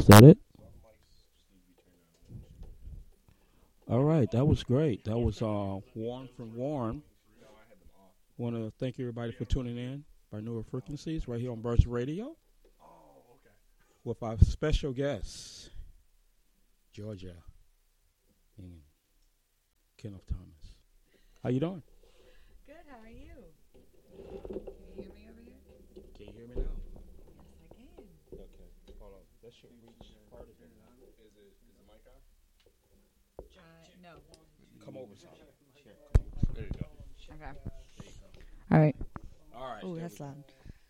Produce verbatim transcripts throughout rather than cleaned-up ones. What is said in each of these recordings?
that it? All right, that was great. That was uh, Warm from Warm. Want to thank everybody for tuning in by Newer Frequencies right here on Burst Radio with our special guest, Georgia and Kenneth Thomas. How you doing? Good. How are you? Can you hear me over here? Can you hear me now? Yes, I can. Okay, hold on. That should reach part of it. Is it is the mic on? Uh, no. Come over, son. There you go. Okay. All right. All right. Oh, there that's we go. loud.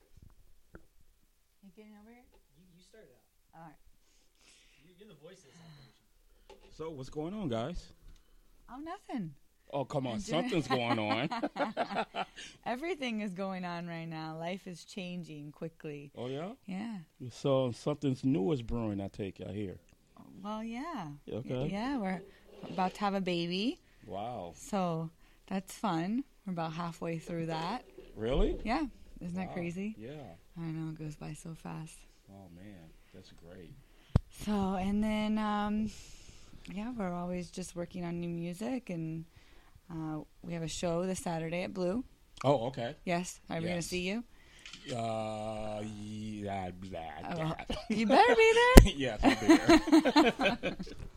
You getting over here? You, you started out. All right. You, you're the voice of this operation. So what's going on, guys? Oh, nothing. Oh, come on. I'm doing- Something's going on. Everything is going on right now. Life is changing quickly. Oh, yeah? Yeah. So something's new is brewing, I take it, I hear. Well, yeah. Okay. Yeah, we're about to have a baby, Wow. so that's fun. We're about halfway through that. Really? Yeah. Isn't that Wow. crazy? Yeah. I know, it goes by so fast. Oh, man. That's great. So, and then, um, yeah, we're always just working on new music, and uh, we have a show this Saturday at Blue. Oh, okay. Yes, are we going to Yes. see you? Uh, yeah, blah, Oh, blah. you better be there. Yes, I'll be there.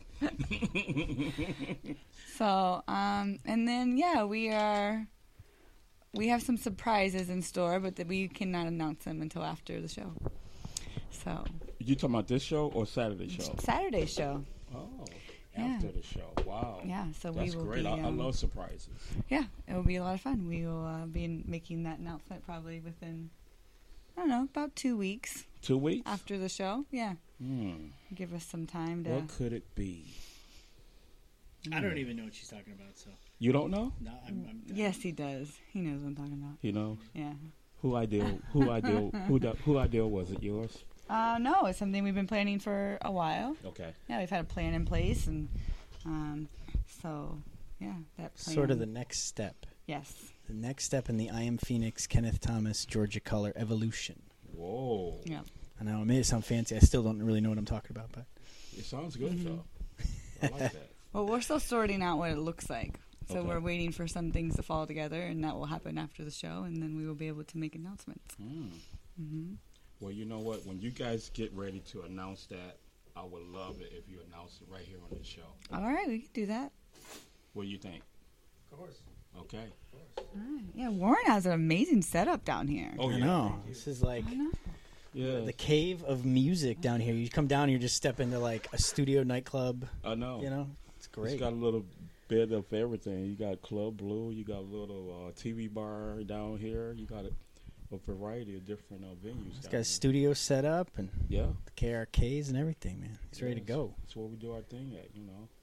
So, um, and then, yeah, we are, we have some surprises in store, but that we cannot announce them until after the show. So, You talking about this show or Saturday show? Saturday show. Oh, Yeah. after the show. Wow. Yeah, so That's we will great. be, I, I um, love surprises. yeah, it will be a lot of fun. We will uh, be in- making that announcement probably within, I don't know, about two weeks Two weeks? after the show. Yeah. Hmm. Give us some time to. What could it be? I don't even know what she's talking about, so. You don't know? No, I'm, I'm Yes, he does. He knows what I'm talking about. You know Yeah. who ideal? Who ideal? Who the, who ideal was it? Yours? Uh, no, it's something we've been planning for a while. Okay. Yeah, we've had a plan in place, and um, so yeah, that plan. Sort of the next step. Yes. The next step in the I Am Phoenix, Kenneth Thomas, Georgia Color evolution. Whoa. Yeah. I know, it may sound fancy. I still don't really know what I'm talking about, but It sounds good Mhm. though. I like that. Well, we're still sorting out what it looks like. So Okay. we're waiting for some things to fall together, and that will happen after the show, and then we will be able to make announcements. Mm. hmm Well, you know what? When you guys get ready to announce that, I would love it if you announce it right here on the show. All right, we can do that. What do you think? Of course. Okay. All right. Yeah, Warren has an amazing setup down here. Oh, I yeah. know. This is like I know. Yeah. the cave of music down here. You come down, you just step into like a studio nightclub. I know. You know, it's great. It's got a little bit of everything. You got Club Blue. You got a little uh, T V bar down here. You got a, a variety of different uh, venues. It's down got a here. studio set up and Yeah. the K R Ks and everything, man. It's ready to Yes. go. That's where we do our thing at, you know.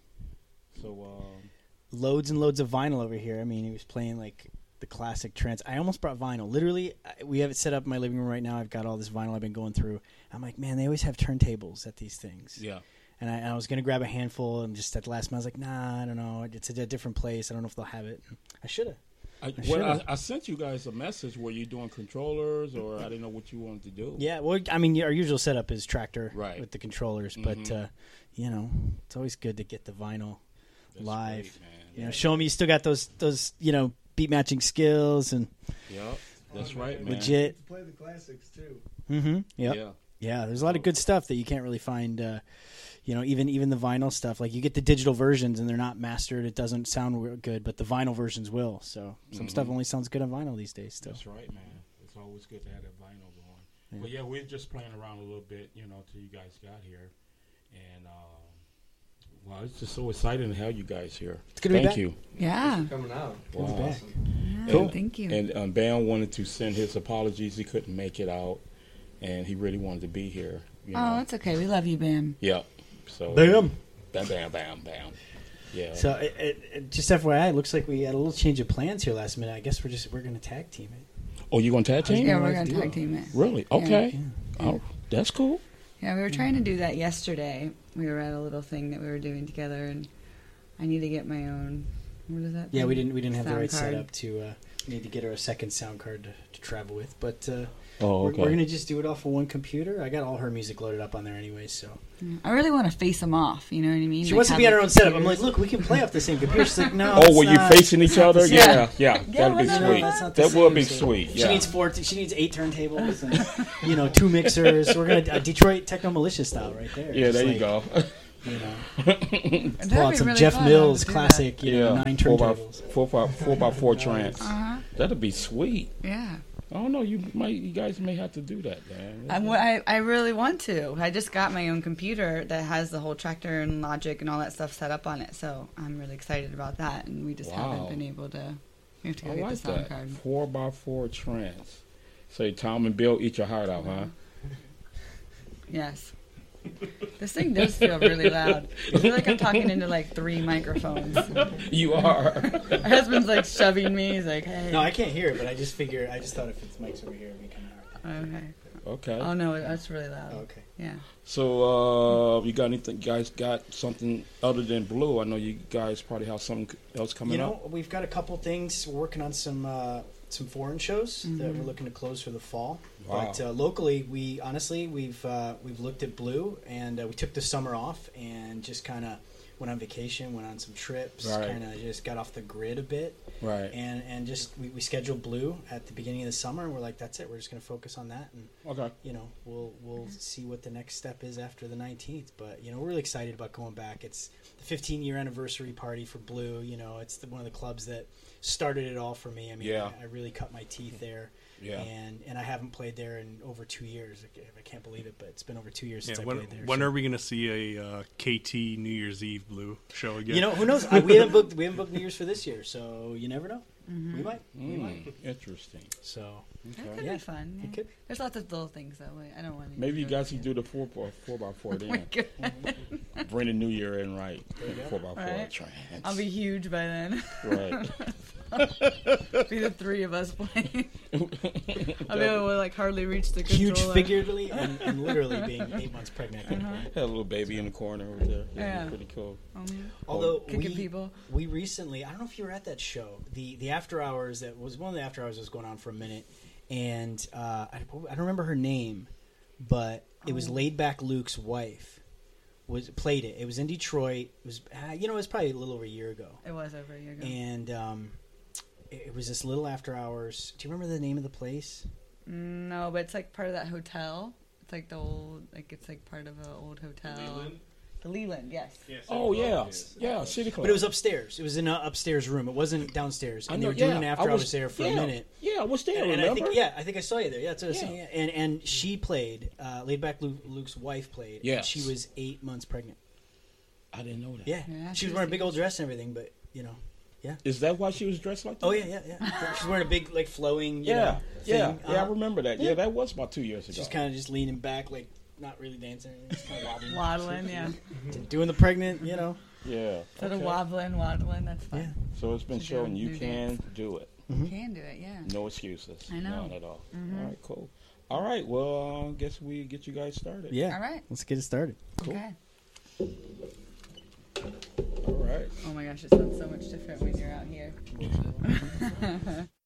So, um, Loads and loads of vinyl over here. I mean, he was playing like the classic trance. I almost brought vinyl. Literally, I- we have it set up in my living room right now. I've got all this vinyl I've been going through. I'm like, man, they always have turntables at these things. yeah. And I, and I was going to grab a handful, and just at the last minute, I was like, nah, I don't know. It's at a different place. I don't know if they'll have it. I should have. I, I well, I, should've. I sent you guys a message. Were you doing controllers, or I didn't know what you wanted to do? Yeah, well, I mean, our usual setup is tractor Right. with the controllers, but, Mhm. uh, you know, it's always good to get the vinyl That's live. great, man. You know, show them you still got those, those you know, beat matching skills and Yep. That's right, man. legit. To play the classics too. Mm-hmm. Yep. Yeah. Yeah, there's a lot of good stuff that you can't really find. Uh, you know, even even the vinyl stuff. Like you get the digital versions and they're not mastered. It doesn't sound real good, but the vinyl versions will. So some Mhm. stuff only sounds good on vinyl these days. Still. That's right, man. It's always good to have that vinyl going. Yeah. But yeah, we're just playing around a little bit, you know, till you guys got here, and um, wow, it's just so exciting to have you guys here. It's good to be Thank back. you. Yeah. Coming out. Good to be back. Yeah, Cool. Thank you. And um, Bam wanted to send his apologies. He couldn't make it out, and he really wanted to be here. You know? Oh, that's okay. We love you, Bam. Yep. So Bam. bam, bam, bam, bam. Yeah. So it, it, it, just F Y I, it looks like we had a little change of plans here last minute. I guess we're just we're going to tag team it. oh, you gonna tag team? Yeah, know we're what going to to do. tag team it. Really? Okay. Yeah. Oh, that's cool. Yeah, we were trying to do that yesterday. We were at a little thing that we were doing together, and I need to get my own. What is that? Yeah, thing? we didn't we didn't have the Sound right card. setup to. Uh, we need to get her a second sound card to, to to travel with. But uh, Oh, we're, okay. we're gonna just do it off of one computer. I got all her music loaded up on there anyway, so I really want to face them off. You know what I mean? she Like, wants to have be on her the own setup. I'm computers. like, look, we can play off the same computer. She's like, no. Oh, it's were you not. facing each other? the Yeah, same. yeah, Yeah, that'd be why not? No, sweet. that's not the That same, would be so- sweet. She Yeah. needs four. She needs eight turntables and you know two mixers. We're gonna uh, Detroit Techno Militia style right there. Yeah, Just there you like, go. You know, That'd pull out be some really Jeff fun, Mills to do classic. You know, Yeah, nine four by turntables. four by four by four trance. that. Uh-huh. That'd be sweet. Yeah. I don't know. You might. You guys may have to do that, man. I, w- I, I really want to. I just got my own computer that has the whole Tractor and Logic and all that stuff set up on it, so I'm really excited about that. And we just Wow. haven't been able to. We have to go I get like the sound that. card. Four by four trance. Say Tom and Bill, eat your heart out, huh? Yes. This thing does feel really loud. I feel like I'm talking into like three microphones. You are. My husband's like shoving me. He's like, "Hey." No, I can't hear it, but I just figure. I just thought if it's mics over here, it'd be kind of hard. Okay. Okay. Oh no, that's really loud. Okay. Yeah. So, uh, you got anything? You guys got something other than Blue? I know you guys probably have something else coming You know, up. we've got a couple things. We're working on some uh, some foreign shows that we're looking to close for the fall. Wow. But uh, locally, we honestly we've uh, we've looked at Blue, and uh, we took the summer off and just kind of went on vacation, went on some trips, Right. kind of just got off the grid a bit, Right. and and just we, we scheduled Blue at the beginning of the summer, and we're like, that's it. We're just going to focus on that, and Okay. you know, we'll we'll see what the next step is after the nineteenth. But you know, we're really excited about going back. It's the fifteen year anniversary party for Blue. You know, it's the, one of the clubs that started it all for me. I mean, Yeah. I, I really cut my teeth there, Yeah. and and I haven't played there in over two years. I ca- I can't believe it, but it's been over two years Yeah, since I when played there. when so- are we going to see a uh, K T New Year's Eve Blue show again? You know, who knows? I, we haven't booked we haven't booked New Year's for this year, so you never know. Mm-hmm. We might. We Mm, might. interesting. So That Okay. could Yeah. be fun. it Yeah. could. There's lots of little things that way. I don't want to. Maybe you guys can do the four by four by four Oh my then. God. Bring the new year in right. There you go. Four by four Right. trance. I'll be huge by then. right. Be the three of us playing. I'll be able to like hardly reach the Huge controller. figuratively and, and literally being eight months pregnant. Uh-huh. Had a little baby in the corner over there. Yeah, Yeah. pretty cool. Mhm. Although Kicking we, people. we recently, I don't know if you were at that show, the the after hours that was one of the after hours that was going on for a minute, and uh, I, I don't remember her name, but it was Oh. Laid Back Luke's wife was played it. It was in Detroit. It was uh, you know it was probably a little over a year ago, It was over a year ago. and um, it, it was this little after hours. Do you remember the name of the place? No, but it's like part of that hotel. It's like the old, like it's like part of an old hotel. Leland? The Leland, yes. Yes, Oh it yeah, was. yeah, City Club. But it was upstairs. It was in an upstairs room. It wasn't downstairs. I And they know, were doing yeah, an I after was- hours there for yeah, a minute. Yeah, I was there. And, and I remember? think, yeah, I think I saw you there. Yeah, that's what I was Yeah. saying. Yeah. And and she played. Uh, Laid Back Luke, Luke's wife played. Yes. And she was eight months pregnant. I didn't know that. Yeah. Yeah, she was she wearing a was- big old dress and everything, but you know. Is that why she was dressed like that? Oh yeah, yeah, yeah. She's wearing a big like flowing. You Yeah, know, yeah, thing. yeah. I Uh-huh. remember that. Yeah, Yeah. that was about two years ago. She's kind of just leaning back, like not really dancing, just kind of wobbling, Waddling, yeah. doing the pregnant. You know. yeah. Instead of okay. waddling, waddling, that's fun. Yeah. So it's been Should showing do- you do can dance. do it. Mhm. Can do it, yeah. No excuses. I know. None at all. Mhm. All right, cool. All right, well, I guess we get you guys started. Yeah. All right. Let's get it started. Cool. Okay. All right. Oh my gosh, it sounds so much different when you're out here.